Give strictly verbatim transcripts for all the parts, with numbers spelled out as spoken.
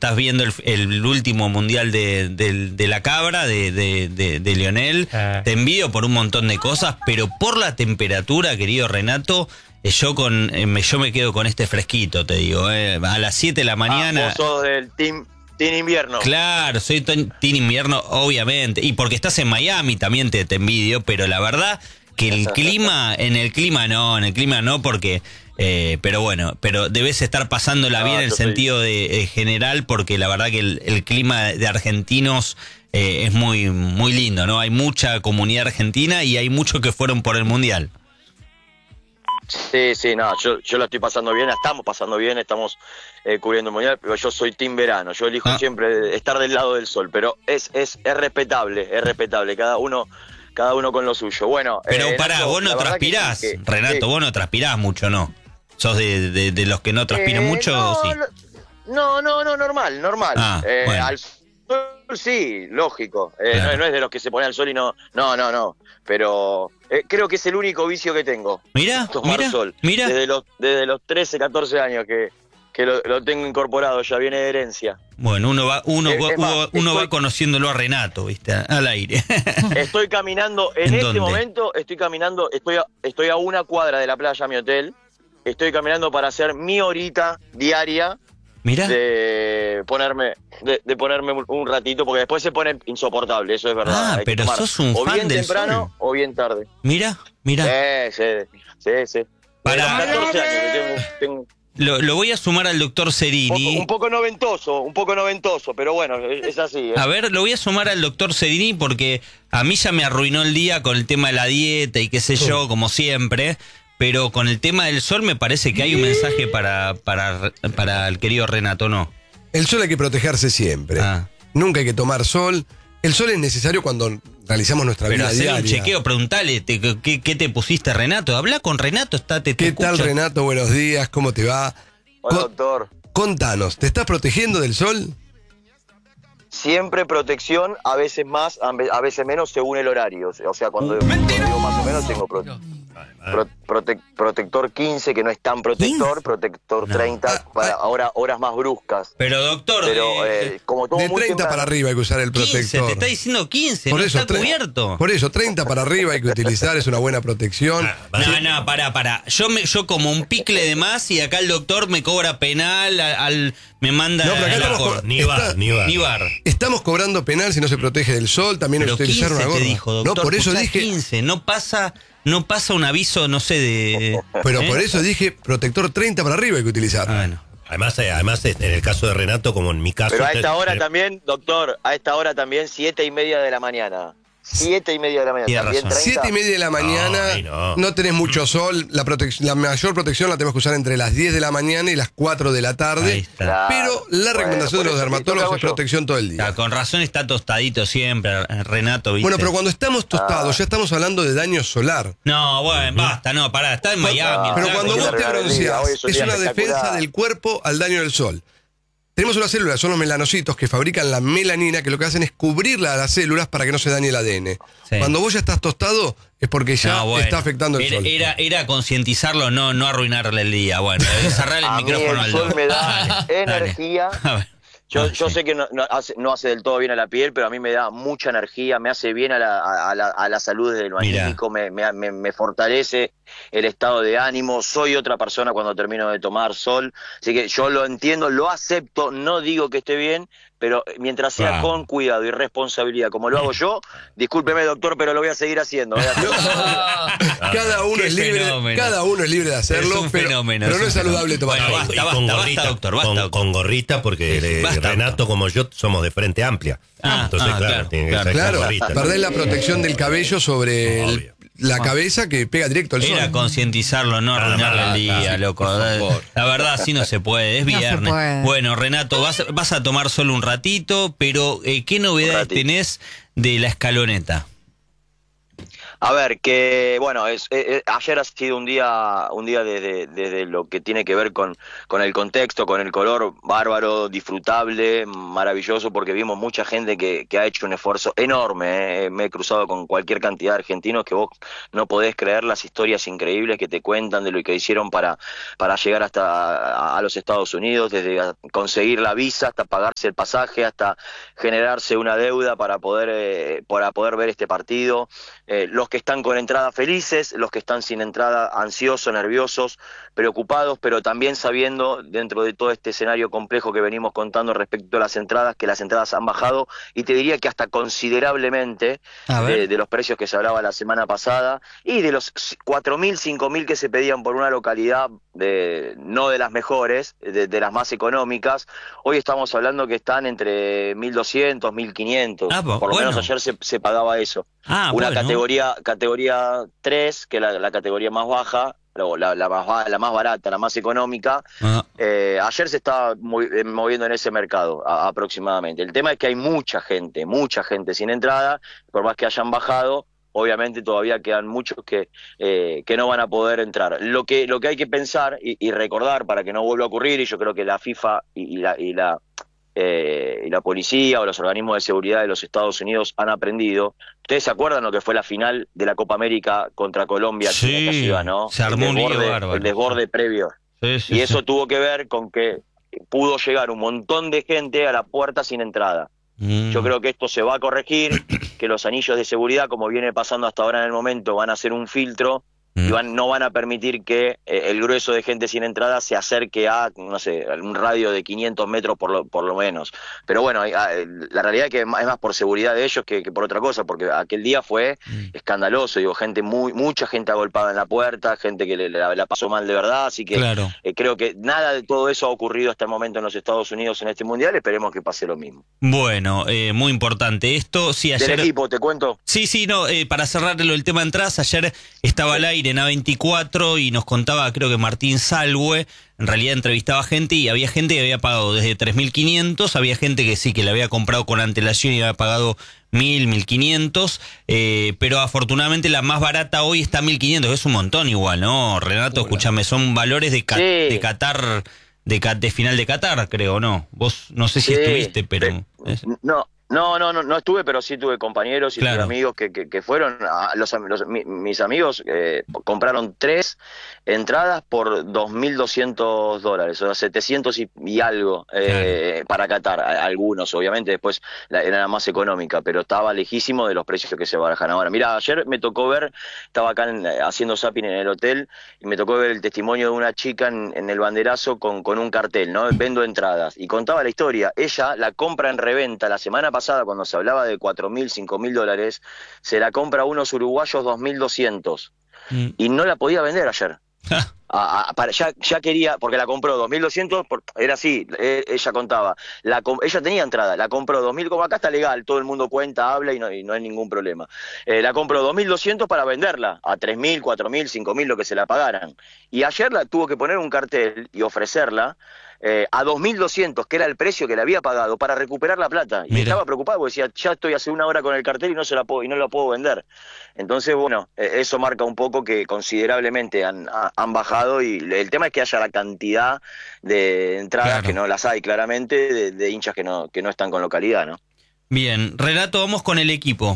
estás viendo el, el último mundial de, de, de la cabra, de, de, de, de Lionel. Ah. Te envidio por un montón de cosas, pero por la temperatura, querido Renato, eh, yo con eh, me, yo me quedo con este fresquito, te digo. Eh, a las siete de la mañana. Ah, vos sos del team, team invierno. Claro, soy team invierno, obviamente. Y porque estás en Miami también te, te envidio, pero la verdad que el clima, en el clima no, en el clima no, porque... Eh, pero bueno, pero debes estar pasándola no, bien en el sentido de, de general, porque la verdad que el, el clima de argentinos eh, es muy muy lindo, ¿no? Hay mucha comunidad argentina y hay muchos que fueron por el Mundial. Sí, sí, no, yo, yo la estoy pasando bien, la estamos pasando bien, estamos eh, cubriendo el Mundial, pero yo soy team verano, yo elijo ah. siempre estar del lado del sol, pero es, es, es respetable, es respetable, cada uno... Cada uno con lo suyo. Bueno, pero eh, pará, Nacho, vos no transpirás, que, que, Renato, que, vos no transpirás mucho, ¿no? ¿Sos de, de, de los que no transpiran eh, mucho no, o sí? No, no, no, normal, normal. Ah, eh, bueno. Al sol sí, lógico. Eh, claro. no, no es de los que se pone al sol y no, no, no, no. Pero eh, creo que es el único vicio que tengo. Mira, tomar mira, sol. Mira. Desde los, desde los trece, catorce años que... que lo, lo tengo incorporado, ya viene de herencia. Bueno, uno va uno, es, va, es más, uno, uno estoy, va conociéndolo a Renato, ¿viste? Al aire. Estoy caminando, en, ¿En este dónde? momento, estoy caminando, estoy a, estoy a una cuadra de la playa, mi hotel. Estoy caminando para hacer mi horita diaria. Mira. De ponerme, de, de ponerme un ratito, porque después se pone insoportable, eso es verdad. Ah, Hay pero sos un o fan bien del temprano sol. o bien tarde. Mira, mira. Sí, sí, sí, sí. Para catorce años que tengo... tengo Lo, lo voy a sumar al doctor Cerini. Un poco, un poco noventoso, un poco noventoso, pero bueno, es, es así. ¿eh? A ver, lo voy a sumar al doctor Cerini porque a mí ya me arruinó el día con el tema de la dieta y qué sé yo, como siempre. Pero con el tema del sol me parece que hay un mensaje para, para, para el querido Renato, ¿no? El sol hay que protegerse siempre. Ah. Nunca hay que tomar sol. El sol es necesario cuando realizamos nuestra Pero vida hacer diaria. un chequeo, preguntale, te, ¿qué, ¿qué te pusiste, Renato? Habla con Renato, está, te, te ¿Qué escucha. tal, Renato? Buenos días, ¿cómo te va? Hola, doctor. Contanos, ¿te estás protegiendo del sol? Siempre protección, a veces más, a veces menos, según el horario. O sea, cuando, cuando digo más o menos, tengo pro, pro, prote, protector quince, que no es tan protector, protector no. treinta, para ahora horas más bruscas. Pero, doctor, Pero, eh, como todo de muy treinta temprano, para arriba hay que usar el protector. quince, te está diciendo quince, por no eso, está cubierto. Por eso, treinta para arriba hay que utilizar, es una buena protección. Ah, no, no, pará, pará. Yo, me, yo como un picle de más y acá el doctor me cobra penal, al, al me manda... No, pero acá estamos por, con, ni, está, bar, ni bar, ni bar. Estamos cobrando penal si no se protege del sol, también pero utilizar quince una gorra. Te dijo, doctor, no, por eso dije... quince, no pasa... No pasa un aviso, no sé, de... Pero ¿eh? por eso dije protector treinta para arriba hay que utilizar. Ah, bueno. Además, además, en el caso de Renato, como en mi caso... Pero a esta te, hora te... también, doctor, a esta hora también, siete y media de la mañana. Siete y media de la mañana. También treinta. Siete y media de la mañana, Ay, no. no tenés mucho sol, la, la mayor protección la tenemos que usar entre las diez de la mañana y las cuatro de la tarde. Claro. Pero la recomendación bueno, de los dermatólogos es protección todo el día. Claro, con razón está tostadito siempre, Renato, ¿viste? Bueno, pero cuando estamos tostados, ah. ya estamos hablando de daño solar. No, bueno, basta, no, pará, está en Miami. Pero claro, cuando vos te bronceás, es, es una defensa del cuerpo al daño del sol. Tenemos unas células, son los melanocitos, que fabrican la melanina, que lo que hacen es cubrirla a las células para que no se dañe el A D N. Sí. Cuando vos ya estás tostado, es porque ya no, bueno, está afectando el era, sol. Era, era concientizarlo, no, no arruinarle el día. Bueno, cerrar el a micrófono mí el al sol do. me da Dale, energía. Dale. Yo, Ah, yo sí. sé que no, no, hace, no hace del todo bien a la piel, pero a mí me da mucha energía, me hace bien a la, a la, a la salud desde lo anímico, me, me, me, me fortalece el estado de ánimo, soy otra persona cuando termino de tomar sol, así que yo lo entiendo, lo acepto, no digo que esté bien, pero mientras sea Wow. con cuidado y responsabilidad, como lo hago yo, discúlpeme doctor, pero lo voy a seguir haciendo. Voy a hacer... cada, uno Qué es libre, fenómeno. cada uno es libre de hacerlo, Es un pero, fenómeno, pero es no un es saludable tomar Bueno, sol. basta, y basta, con basta, gorrita, doctor, basta, con, doctor. con gorrita, porque Sí, eh, basta, Renato doctor. como yo somos de frente amplia. Ah, Entonces, ah, claro, claro, tiene que claro. ser con Claro, gorrita. perdés la protección del cabello sobre el- Obvio. la cabeza que pega directo al sol. Era concientizarlo, no Nada arruinarle más, el día, nada, loco. por favor. La verdad, así no se puede, es No se viernes. puede. Bueno, Renato, vas, vas a tomar solo un ratito, pero eh, ¿qué novedades ratito. tenés de la escaloneta? A ver, que bueno, es, es, ayer ha sido un día, un día desde, desde lo que tiene que ver con, con el contexto, con el color bárbaro, disfrutable, maravilloso, porque vimos mucha gente que, que ha hecho un esfuerzo enorme. ¿eh? Me he cruzado con cualquier cantidad de argentinos que vos no podés creer las historias increíbles que te cuentan de lo que hicieron para, para llegar hasta a, a los Estados Unidos, desde conseguir la visa hasta pagarse el pasaje, hasta generarse una deuda para poder, eh, para poder ver este partido. Eh, los que están con entrada felices, los que están sin entrada ansiosos, nerviosos, preocupados, pero también sabiendo, dentro de todo este escenario complejo que venimos contando respecto a las entradas, que las entradas han bajado, y te diría que hasta considerablemente de, de los precios que se hablaba la semana pasada, y de los cuatro mil, cinco mil que se pedían por una localidad de, no de las mejores, de, de las más económicas. Hoy estamos hablando que están entre mil doscientos, mil quinientos, ah, por lo bueno. menos ayer se, se pagaba eso. Ah, una bueno. categoría categoría tres, que es la, la categoría más baja, o la, la, más, la más barata, la más económica. Ah. Eh, ayer se estaba muy, eh, moviendo en ese mercado a, aproximadamente. El tema es que hay mucha gente, mucha gente sin entrada, por más que hayan bajado, obviamente todavía quedan muchos que, eh, que no van a poder entrar. Lo que, lo que hay que pensar y, y recordar para que no vuelva a ocurrir, y yo creo que la FIFA y, y la... Y la Eh, y la policía o los organismos de seguridad de los Estados Unidos han aprendido. ¿Ustedes se acuerdan lo que fue la final de la Copa América contra Colombia? Sí, en la ciudad, ¿no? Se armó el desborde, un lío bárbaro. El desborde previo. Sí, sí, y eso sí. tuvo que ver con que pudo llegar un montón de gente a la puerta sin entrada. Mm. Yo creo que esto se va a corregir, que los anillos de seguridad, como viene pasando hasta ahora en el momento, van a ser un filtro y van, no van a permitir que eh, el grueso de gente sin entrada se acerque a, no sé, un radio de quinientos metros por lo, por lo menos. Pero bueno, hay, hay, la realidad es que es más por seguridad de ellos que, que por otra cosa, porque aquel día fue mm. escandaloso, digo, gente muy, mucha gente agolpada en la puerta, gente que le, la, la pasó mal de verdad, así que claro. eh, creo que nada de todo eso ha ocurrido hasta el momento en los Estados Unidos en este Mundial, esperemos que pase lo mismo. Bueno, eh, muy importante esto. Sí, ayer... Del equipo, ¿te cuento? Sí, sí, no, eh, para cerrarlo el tema de entradas, ayer estaba sí. al aire en A veinticuatro y nos contaba, creo que Martín Salwe, en realidad entrevistaba gente y había gente que había pagado desde tres mil quinientos, había gente que sí, que le había comprado con antelación y había pagado mil, mil quinientos, eh, pero afortunadamente la más barata hoy está mil quinientos, que es un montón igual, ¿no? Renato, Hola. Escúchame, son valores de, ca sí. de Qatar, de, de final de Qatar, creo, ¿no? Vos no sé si sí. estuviste, pero... Sí. No. No, no, no, no estuve, pero sí tuve compañeros y claro. tuve amigos que, que, que fueron, a los, los mi, mis amigos eh, compraron tres entradas por dos mil doscientos dólares, o sea, setecientos y, y algo eh, claro. para Qatar, algunos obviamente, después la, era la más económica, pero estaba lejísimo de los precios que se barajan ahora. Mira, ayer me tocó ver, estaba acá en, haciendo zapping en el hotel, y me tocó ver el testimonio de una chica en, en el banderazo con, con un cartel, ¿no? Vendo entradas, y contaba la historia, ella la compra en reventa la semana pasada, cuando se hablaba de cuatro mil, cinco mil dólares, se la compra a unos uruguayos dos mil doscientos mm. y no la podía vender ayer. a, a, para, ya, ya quería, porque la compró dos mil doscientos, por, era así, eh, ella contaba, la, ella tenía entrada, la compró dos mil, como acá está legal, todo el mundo cuenta, habla y no, y no hay ningún problema. Eh, la compró dos mil doscientos para venderla a tres mil, cuatro mil, cinco mil, lo que se la pagaran. Y ayer la tuvo que poner un cartel y ofrecerla Eh, a dos mil doscientos, que era el precio que le había pagado, para recuperar la plata. Y Mira. estaba preocupado porque decía, ya estoy hace una hora con el cartel y no se la puedo, y no la puedo vender. Entonces, bueno, eh, eso marca un poco que considerablemente han, ha, han bajado, y el tema es que haya la cantidad de entradas, claro. que no las hay claramente, de, de hinchas que no, que no están con localidad, ¿no? Bien, Renato, vamos con el equipo.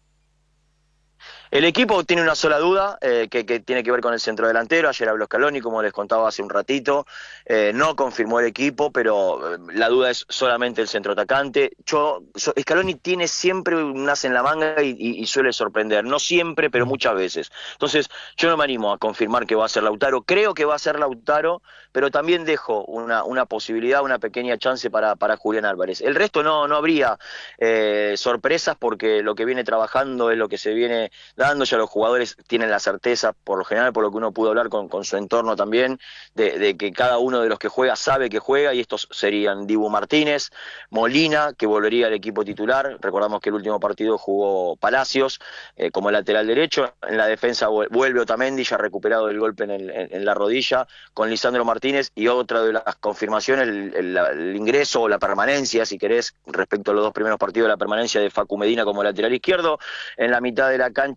El equipo tiene una sola duda, eh, que, que tiene que ver con el centrodelantero. Ayer habló Scaloni, como les contaba hace un ratito, eh, no confirmó el equipo, pero eh, la duda es solamente el centroatacante. Yo, so, Scaloni tiene siempre un as en la manga y, y, y suele sorprender, no siempre, pero muchas veces. Entonces, yo no me animo a confirmar que va a ser Lautaro, creo que va a ser Lautaro, pero también dejo una, una posibilidad, una pequeña chance para, para Julián Álvarez. El resto no, no habría eh, sorpresas, porque lo que viene trabajando es lo que se viene dando, ya los jugadores tienen la certeza, por lo general, por lo que uno pudo hablar con, con su entorno también, de, de que cada uno de los que juega sabe que juega, y estos serían Dibu Martínez, Molina, que volvería al equipo titular, recordamos que el último partido jugó Palacios eh, como lateral derecho, en la defensa vuelve Otamendi, ya recuperado del golpe en, el, en, en la rodilla, con Lisandro Martínez, y otra de las confirmaciones, el, el, el ingreso o la permanencia, si querés, respecto a los dos primeros partidos, de la permanencia de Facu Medina como lateral izquierdo. En la mitad de la cancha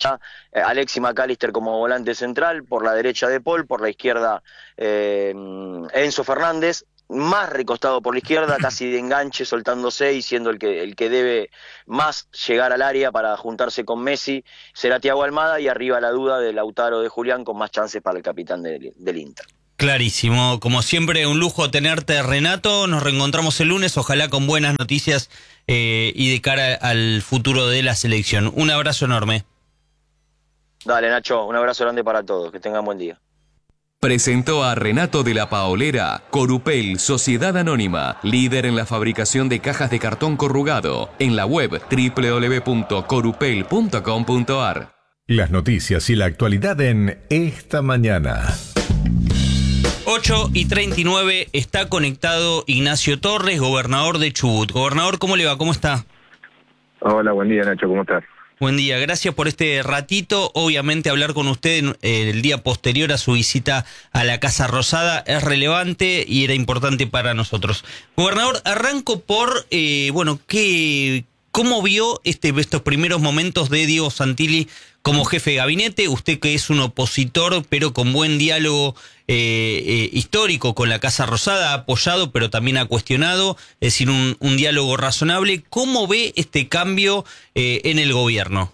eh, Alexis McAllister como volante central, por la derecha De Paul, por la izquierda eh, Enzo Fernández, más recostado por la izquierda, casi de enganche, soltándose y siendo el que, el que debe más llegar al área para juntarse con Messi, será Thiago Almada, y arriba la duda de Lautaro de Julián, con más chances para el capitán del, del Inter. Clarísimo, como siempre un lujo tenerte, Renato. Nos reencontramos el lunes, ojalá con buenas noticias eh, y de cara al futuro de la selección. Un abrazo enorme. Dale, Nacho, un abrazo grande para todos, que tengan buen día. Presentó a Renato de la Paolera, Corupel, Sociedad Anónima, líder en la fabricación de cajas de cartón corrugado, en la web doble u doble u doble u punto corupel punto com punto a r. Las noticias y la actualidad en Esta Mañana. ocho y treinta y nueve, está conectado Ignacio Torres, gobernador de Chubut. Gobernador, ¿cómo le va? ¿Cómo está? Hola, buen día, Nacho, ¿cómo estás? Buen día, gracias por este ratito. Obviamente hablar con usted eh, el día posterior a su visita a la Casa Rosada es relevante y era importante para nosotros. Gobernador, arranco por, eh, bueno, ¿qué, ¿cómo vio este, estos primeros momentos de Diego Santilli como jefe de gabinete? Usted que es un opositor, pero con buen diálogo eh, eh, histórico con la Casa Rosada, ha apoyado, pero también ha cuestionado, es decir, un, un diálogo razonable. ¿Cómo ve este cambio eh, en el gobierno?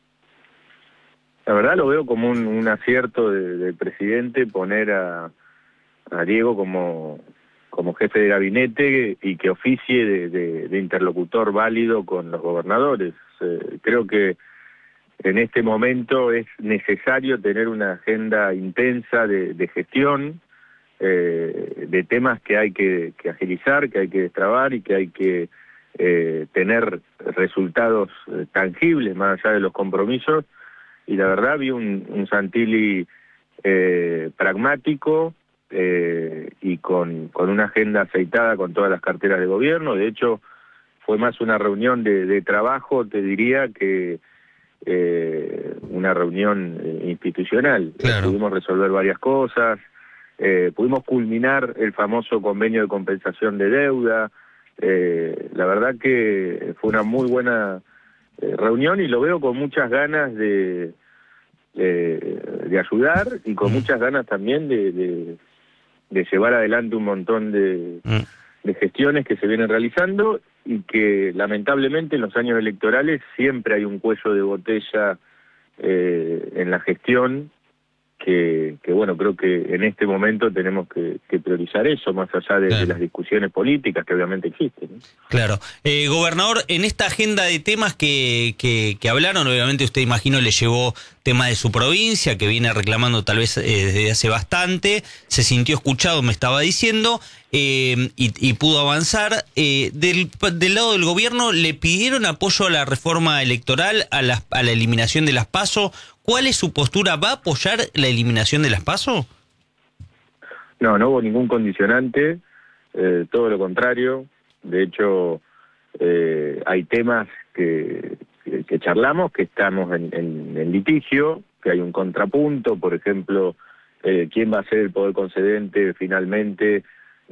La verdad lo veo como un, un acierto del de presidente poner a, a Diego como, como jefe de gabinete y que oficie de, de, de interlocutor válido con los gobernadores. Eh, creo que en este momento es necesario tener una agenda intensa de, de gestión, eh, de temas que hay que, que agilizar, que hay que destrabar y que hay que eh, tener resultados eh, tangibles más allá de los compromisos. Y la verdad vi un, un Santilli eh, pragmático eh, y con, con una agenda aceitada con todas las carteras de gobierno. De hecho, fue más una reunión de, de trabajo, te diría, que Eh, una reunión eh, institucional. Claro. Pudimos resolver varias cosas, eh, pudimos culminar el famoso convenio de compensación de deuda. Eh, la verdad que fue una muy buena eh, reunión y lo veo con muchas ganas de, de, de ayudar y con mm. muchas ganas también de, de, de llevar adelante un montón de, mm. de gestiones que se vienen realizando y que lamentablemente en los años electorales siempre hay un cuello de botella eh, en la gestión que, que, bueno, creo que en este momento tenemos que, que priorizar eso, más allá de, claro. de las discusiones políticas que obviamente existen, ¿no? Claro. Eh, gobernador, en esta agenda de temas que, que, que hablaron, obviamente usted, imagino, le llevó tema de su provincia, que viene reclamando tal vez eh, desde hace bastante, se sintió escuchado, me estaba diciendo, eh, y, y pudo avanzar. Eh, del, del lado del gobierno, ¿le pidieron apoyo a la reforma electoral, a la, a la eliminación de las PASO? ¿Cuál es su postura? ¿Va a apoyar la eliminación de las PASO? No, no hubo ningún condicionante, eh, todo lo contrario. De hecho, eh, hay temas que, que, que charlamos, que estamos en, en, en litigio, que hay un contrapunto, por ejemplo, eh, quién va a ser el poder concedente finalmente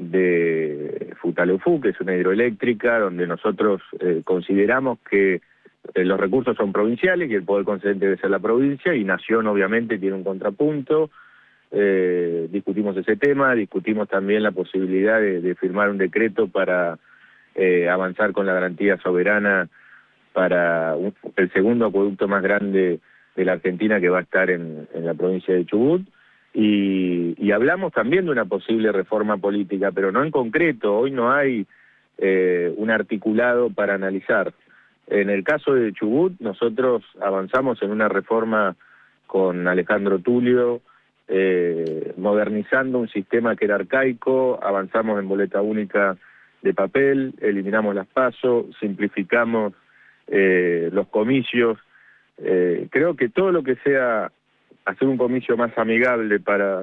de Futaleufú, que es una hidroeléctrica, donde nosotros eh, consideramos que Eh, los recursos son provinciales y el poder concedente debe ser la provincia, y Nación obviamente tiene un contrapunto. Eh, discutimos ese tema, discutimos también la posibilidad de, de firmar un decreto para eh, avanzar con la garantía soberana para un, el segundo acueducto más grande de la Argentina, que va a estar en, en la provincia de Chubut, y, y hablamos también de una posible reforma política, pero no en concreto. Hoy no hay eh, un articulado para analizar. En el caso de Chubut, nosotros avanzamos en una reforma con Alejandro Tulio, eh, modernizando un sistema que era arcaico, avanzamos en boleta única de papel, eliminamos las PASO, simplificamos eh, los comicios. Eh, creo que todo lo que sea hacer un comicio más amigable para...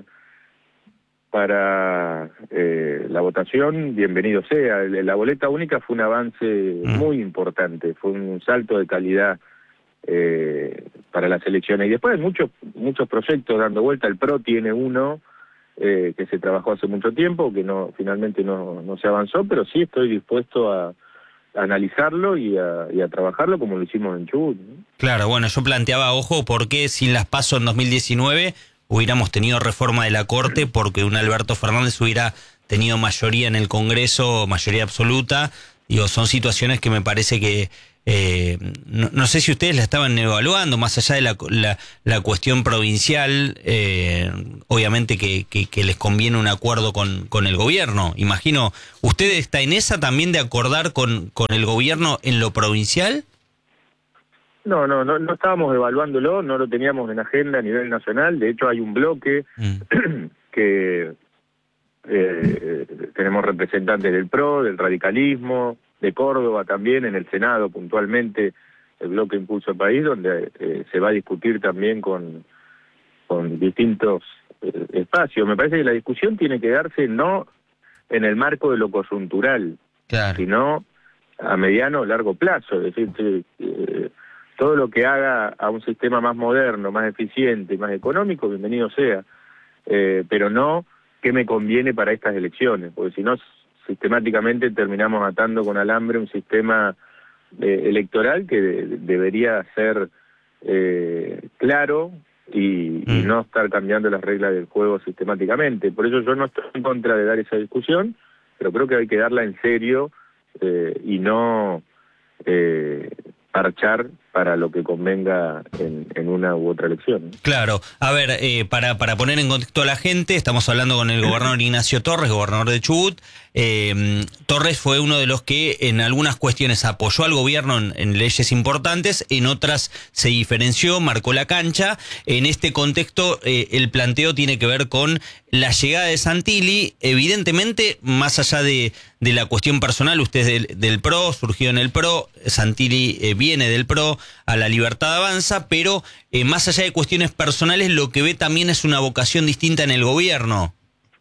para eh, la votación, bienvenido sea. La boleta única fue un avance mm. muy importante, fue un salto de calidad eh, para las elecciones. Y después hay muchos muchos proyectos dando vuelta. El P R O tiene uno eh, que se trabajó hace mucho tiempo, que no finalmente no, no se avanzó, pero sí estoy dispuesto a, analizarlo y a, y a trabajarlo como lo hicimos en Chubut, ¿no? Claro, bueno, yo planteaba, ojo, porque sin las PASO en dos mil diecinueve hubiéramos tenido reforma de la Corte, porque un Alberto Fernández hubiera tenido mayoría en el Congreso, mayoría absoluta. Digo, son situaciones que me parece que Eh, no, no sé si ustedes la estaban evaluando, más allá de la, la, la cuestión provincial, eh, obviamente que, que, que les conviene un acuerdo con, con el gobierno. Imagino, ¿usted está en esa también de acordar con, con el gobierno en lo provincial? No, no, no, no estábamos evaluándolo, no lo teníamos en agenda a nivel nacional. De hecho, hay un bloque mm. que eh, tenemos representantes del P R O, del radicalismo, de Córdoba también, en el Senado puntualmente, el bloque Impulso al País, donde eh, se va a discutir también con, con distintos eh, espacios. Me parece que la discusión tiene que darse no en el marco de lo coyuntural, claro, sino a mediano o largo plazo. Es decir, eh, todo lo que haga a un sistema más moderno, más eficiente, más económico, bienvenido sea, eh, pero no qué me conviene para estas elecciones, porque si no, sistemáticamente terminamos atando con alambre un sistema eh, electoral que de, debería ser eh, claro y, mm. y no estar cambiando las reglas del juego sistemáticamente. Por eso yo no estoy en contra de dar esa discusión, pero creo que hay que darla en serio eh, y no eh, parchar para lo que convenga en, en una u otra elección. Claro. A ver, eh, para, para poner en contexto a la gente, estamos hablando con el gobernador Ignacio Torres, gobernador de Chubut. Eh, Torres fue uno de los que en algunas cuestiones apoyó al gobierno en, en leyes importantes, en otras se diferenció, marcó la cancha. En este contexto, eh, el planteo tiene que ver con la llegada de Santilli. Evidentemente, más allá de, de la cuestión personal, usted es del, del P R O, surgió en el P R O, Santilli eh, viene del P R O, a la Libertad Avanza, pero eh, más allá de cuestiones personales, lo que ve también es una vocación distinta en el gobierno.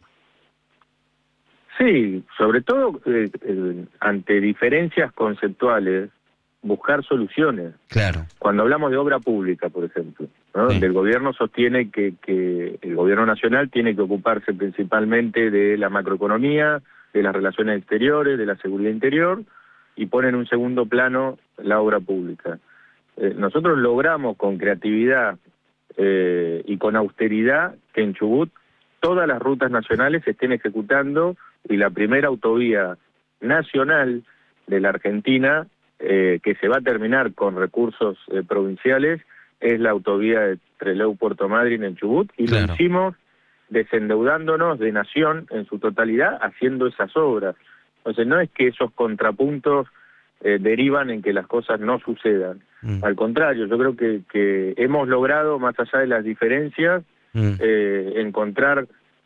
Sí, sobre todo eh, eh, ante diferencias conceptuales, buscar soluciones. Claro. Cuando hablamos de obra pública, por ejemplo, ¿no? Sí. Donde el gobierno sostiene que, que el gobierno nacional tiene que ocuparse principalmente de la macroeconomía, de las relaciones exteriores, de la seguridad interior, y pone en un segundo plano la obra pública. Eh, nosotros logramos con creatividad eh, y con austeridad que en Chubut todas las rutas nacionales se estén ejecutando y la primera autovía nacional de la Argentina eh, que se va a terminar con recursos eh, provinciales es la autovía de Trelew-Puerto Madryn en Chubut, y claro, lo hicimos desendeudándonos de nación en su totalidad haciendo esas obras. Entonces no es que esos contrapuntos eh, derivan en que las cosas no sucedan. Mm. Al contrario, yo creo que, que hemos logrado, más allá de las diferencias, mm. eh, encontrar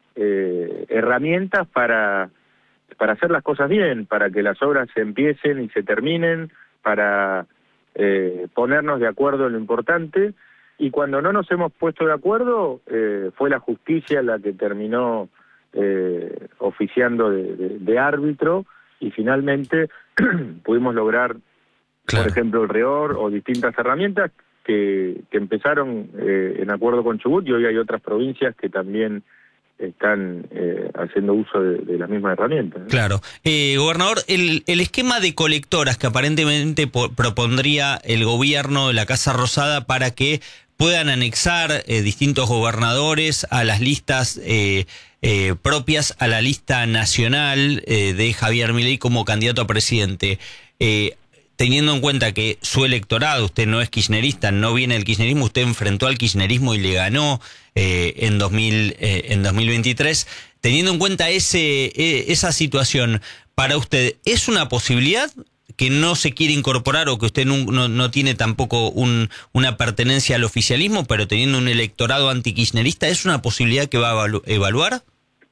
eh, herramientas para, para hacer las cosas bien, para que las obras se empiecen y se terminen, para eh, ponernos de acuerdo en lo importante. Y cuando no nos hemos puesto de acuerdo, eh, fue la justicia la que terminó eh, oficiando de, de, de árbitro, y finalmente pudimos lograr, claro, por ejemplo, el REOR o distintas herramientas que, que empezaron eh, en acuerdo con Chubut, y hoy hay otras provincias que también están eh, haciendo uso de, de las mismas herramientas, ¿no? Claro. Eh, gobernador, el, el esquema de colectoras que aparentemente po- propondría el gobierno de la Casa Rosada para que puedan anexar eh, distintos gobernadores a las listas eh, eh, propias, a la lista nacional eh, de Javier Milei como candidato a presidente. Eh, teniendo en cuenta que su electorado, usted no es kirchnerista, no viene del kirchnerismo, usted enfrentó al kirchnerismo y le ganó eh, en, dos mil, eh, en dos mil veintitrés. Teniendo en cuenta ese, eh, esa situación, para usted, ¿es una posibilidad que no se quiere incorporar, o que usted no, no, no tiene tampoco un, una pertenencia al oficialismo, pero teniendo un electorado antikirchnerista, es una posibilidad que va a evalu- evaluar?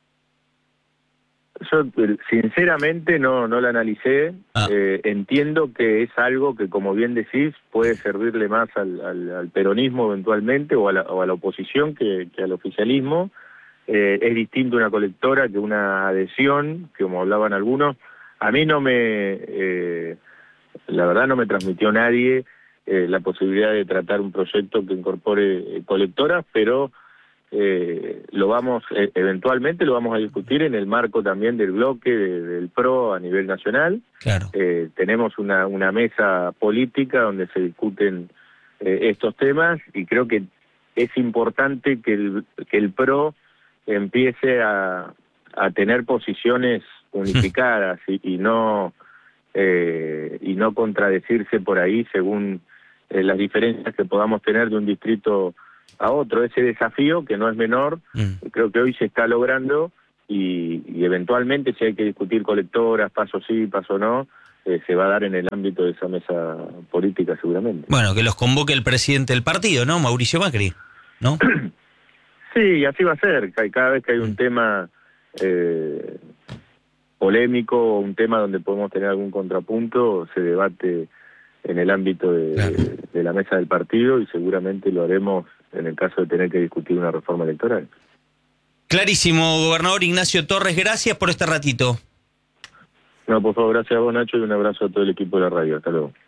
Yo sinceramente no, no la analicé. Ah. Eh, entiendo que es algo que, como bien decís, puede servirle más al, al, al peronismo eventualmente, o a la, o a la oposición que, que al oficialismo. Eh, es distinto una colectora que una adhesión, que como hablaban algunos. A mí no me, eh, la verdad no me transmitió nadie eh, la posibilidad de tratar un proyecto que incorpore eh, colectoras, pero eh, lo vamos, eh, eventualmente lo vamos a discutir en el marco también del bloque de, del PRO a nivel nacional. Claro. Eh, tenemos una, una mesa política donde se discuten eh, estos temas y creo que es importante que el, que el PRO empiece a, a tener posiciones unificadas y, y no eh, y no contradecirse por ahí según eh, las diferencias que podamos tener de un distrito a otro. Ese desafío, que no es menor, mm. creo que hoy se está logrando y, y eventualmente si hay que discutir colectoras, paso sí, paso no, eh, se va a dar en el ámbito de esa mesa política seguramente. Bueno, que los convoque el presidente del partido, ¿no? Mauricio Macri, ¿no? Sí, así va a ser. Cada vez que hay un tema eh, polémico, un tema donde podemos tener algún contrapunto, se debate en el ámbito de, claro. de, de la mesa del partido y seguramente lo haremos en el caso de tener que discutir una reforma electoral. Clarísimo, gobernador Ignacio Torres, gracias por este ratito. No, por favor, gracias a vos, Nacho, y un abrazo a todo el equipo de la radio. Hasta luego.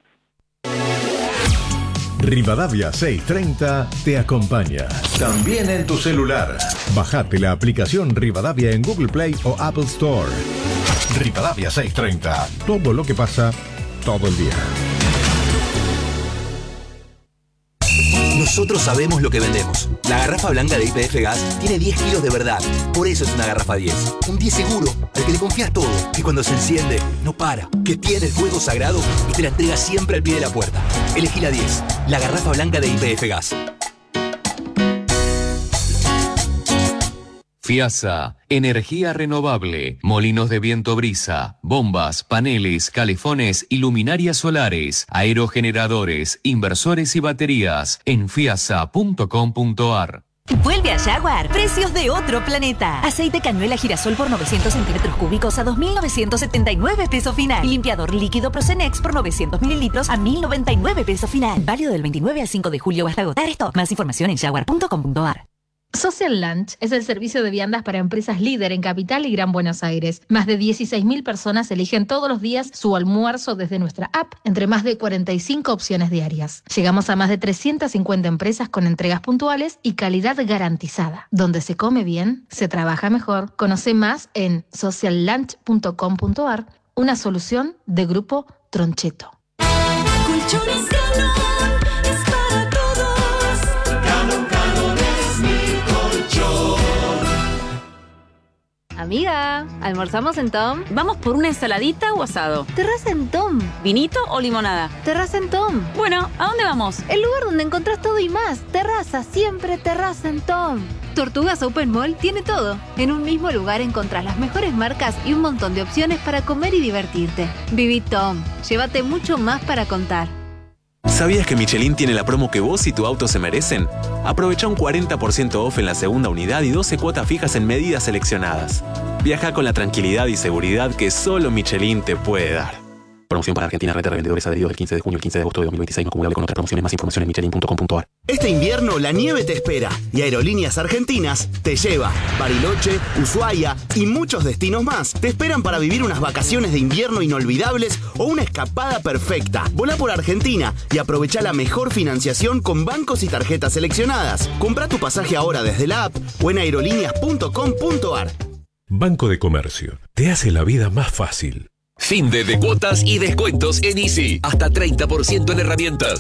Rivadavia seiscientos treinta te acompaña. También en tu celular. Bajate la aplicación Rivadavia en Google Play o Apple Store. Rivadavia seiscientos treinta. Todo lo que pasa, todo el día. Nosotros sabemos lo que vendemos. La garrafa blanca de Y P F Gas tiene diez kilos de verdad. Por eso es una garrafa diez. Un diez seguro, al que le confías todo. Que cuando se enciende, no para. Que tiene el fuego sagrado y te la entrega siempre al pie de la puerta. Elegí la diez. La garrafa blanca de Y P F Gas. FIASA, energía renovable, molinos de viento brisa, bombas, paneles, calefones y luminarias solares, aerogeneradores, inversores y baterías en fiasa punto com punto ar. Vuelve a Jaguar, precios de otro planeta. Aceite cañuela girasol por novecientos centímetros cúbicos a dos mil novecientos setenta y nueve pesos final. Y limpiador líquido Procenex por novecientos mililitros a mil noventa y nueve pesos final. Válido del veintinueve al cinco de julio hasta agotar stock. Más información en jaguar punto com punto ar. Social Lunch es el servicio de viandas para empresas líder en Capital y Gran Buenos Aires. Más de dieciséis mil personas eligen todos los días su almuerzo desde nuestra app, entre más de cuarenta y cinco opciones diarias. Llegamos a más de trescientas cincuenta empresas con entregas puntuales y calidad garantizada. Donde se come bien, se trabaja mejor. Conoce más en social lunch punto com punto ar, una solución de Grupo Troncheto. Colchones Galón es para todos. Galón, Galón es mi colchón. Amiga, ¿almorzamos en Tom? ¿Vamos por una ensaladita o asado? Terraza en Tom. ¿Vinito o limonada? Terraza en Tom. Bueno, ¿a dónde vamos? El lugar donde encontrás todo y más. Terraza, siempre terraza en Tom. Tortugas Open Mall tiene todo. En un mismo lugar encontrás las mejores marcas y un montón de opciones para comer y divertirte. Viví Tom. Llévate mucho más para contar. ¿Sabías que Michelin tiene la promo que vos y tu auto se merecen? Aprovecha un cuarenta por ciento off en la segunda unidad y doce cuotas fijas en medidas seleccionadas. Viaja con la tranquilidad y seguridad que solo Michelin te puede dar. Promoción para Argentina, red de revendedores adheridos del quince de junio al quince de agosto de dos mil veintiséis, no acumulable con otras promociones. Más información en michelin punto com punto ar. Este invierno la nieve te espera y Aerolíneas Argentinas te lleva. Bariloche, Ushuaia y muchos destinos más te esperan para vivir unas vacaciones de invierno inolvidables o una escapada perfecta. Volá por Argentina y aprovecha la mejor financiación con bancos y tarjetas seleccionadas. Comprá tu pasaje ahora desde la app o en aerolíneas punto com punto ar. Banco de Comercio te hace la vida más fácil. Fin de, de cuotas y descuentos en Easy. Hasta treinta por ciento en herramientas.